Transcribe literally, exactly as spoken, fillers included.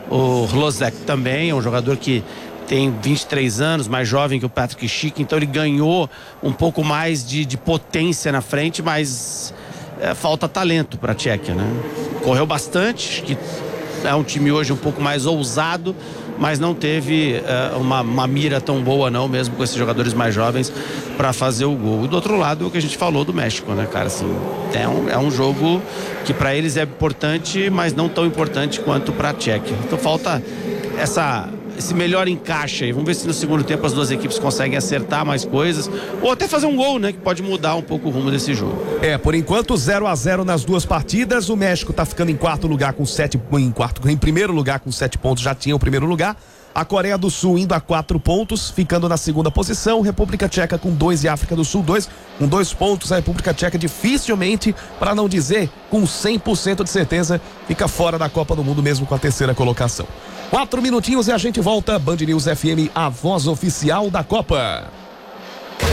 O Hlozek também é um jogador que tem vinte e três anos, mais jovem que o Patrick Schick, então ele ganhou um pouco mais de, de potência na frente, mas é, falta talento para a Tchequia, né? Correu bastante, que é um time hoje um pouco mais ousado, mas não teve é, uma, uma mira tão boa não, mesmo com esses jogadores mais jovens, para fazer o gol. E do outro lado, o que a gente falou do México, né, cara? Assim, é, um, é um jogo que para eles é importante, mas não tão importante quanto para a Tchequia. Então falta essa... esse melhor encaixe aí. Vamos ver se no segundo tempo as duas equipes conseguem acertar mais coisas ou até fazer um gol, né, que pode mudar um pouco o rumo desse jogo. É, por enquanto zero a zero nas duas partidas. O México tá ficando em quarto lugar com sete em quarto, em primeiro lugar com sete pontos, já tinha o primeiro lugar. A Coreia do Sul indo a quatro pontos, ficando na segunda posição. República Tcheca com dois e África do Sul dois, com dois pontos. A República Tcheca dificilmente, para não dizer com cem por cento de certeza, fica fora da Copa do Mundo mesmo com a terceira colocação. Quatro minutinhos e a gente volta. Band News F M, a voz oficial da Copa.